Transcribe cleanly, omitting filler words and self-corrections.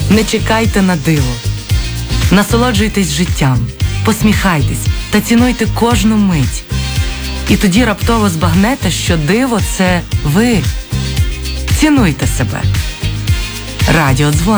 Не чекайте на диво. Насолоджуйтесь життям, посміхайтесь та цінуйте кожну мить. І тоді раптово збагнете, що диво – це ви. Цінуйте себе. Радіодзвоник.